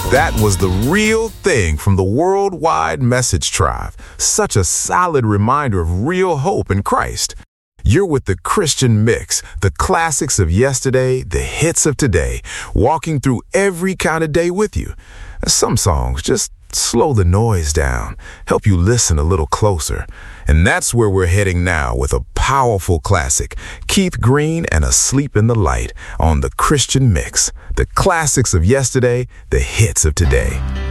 That was the real thing from the Worldwide Message Tribe. Such a solid reminder of real hope in Christ. You're with the Christian Mix, the classics of yesterday, the hits of today, walking through every kind of day with you. Some songs just slow the noise down, help you listen a little closer. And that's where we're heading now with a powerful classic, Keith Green and Asleep in the Light on the Christian Mix, the classics of yesterday, the hits of today.